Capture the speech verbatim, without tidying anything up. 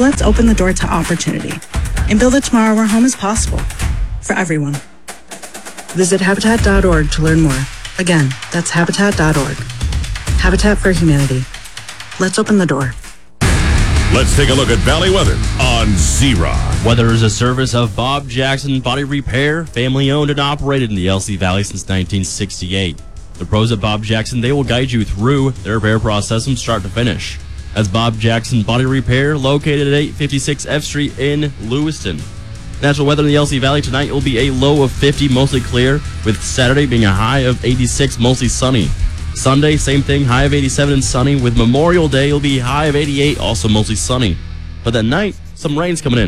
let's open the door to opportunity and build a tomorrow where home is possible for everyone. Visit Habitat dot org to learn more. Again, that's Habitat dot org. Habitat for Humanity. Let's open the door. Let's take a look at Valley weather on Z-Rock. Weather is a service of Bob Jackson Body Repair, family owned and operated in the L C Valley since nineteen sixty-eight. The pros at Bob Jackson, they will guide you through their repair process from start to finish. That's Bob Jackson Body Repair, located at eight fifty-six F Street in Lewiston. Natural weather in the L C Valley tonight will be a low of fifty, mostly clear, with Saturday being a high of eighty-six, mostly sunny. Sunday, same thing, high of eighty-seven and sunny, with Memorial Day will be high of eighty-eight, also mostly sunny. But that night, some rain's coming in.